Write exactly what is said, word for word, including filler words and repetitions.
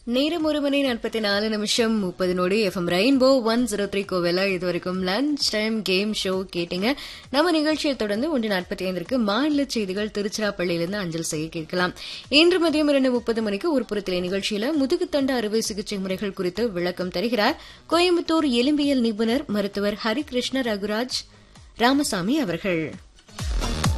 நேரம் ஒரு மணி நாற்பத்தி நாலு நிமிஷம் முப்பது நொடி FM rainbow one zero three கோவில இது வரைக்கும் லஞ்ச் டைம் கேம் ஷோ கேட்டீங்க. நம்ம நிகழ்ச்சியை தொடர்ந்து ஒன்று நாற்பத்தி ஐந்திற்கு மாநில செய்திகள் திருச்சிராப்பள்ளியிலிருந்து அஞ்சல் செய்ய கேட்கலாம். இன்று மதியம் இரண்டு முப்பது மணிக்கு உருப்புறத்திலே நிகழ்ச்சியில முதுகுத்தண்டு அறுவை சிகிச்சை முறைகள் குறித்து விளக்கம் தருகிறார் கோயம்புத்தூர் எலும்பியல் நிபுணர் மருத்துவர் ஹரிகிருஷ்ண ரகுராஜ் ராமசாமி அவர்கள்.